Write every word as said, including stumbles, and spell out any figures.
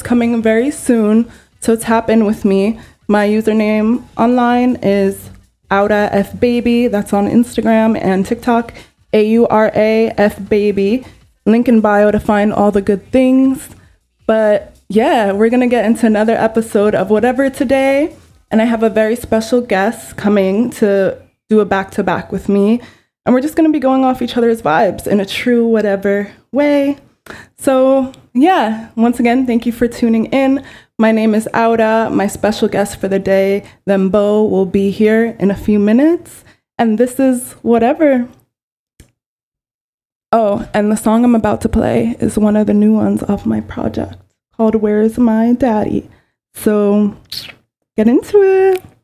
coming very soon, so tap in with me. My username online is Aura F Baby. That's on Instagram and TikTok. A U R A F Baby. Link in bio to find all the good things. But yeah, we're going to get into another episode of Whatever today. And I have a very special guest coming to do a back-to-back with me. And we're just going to be going off each other's vibes in a true whatever way. So yeah, once again, thank you for tuning in. My name is Aura. My special guest for the day, Thembo, will be here in a few minutes. And this is Whatever. Oh, and the song I'm about to play is one of the new ones off my project called Where's My Daddy? So get into it.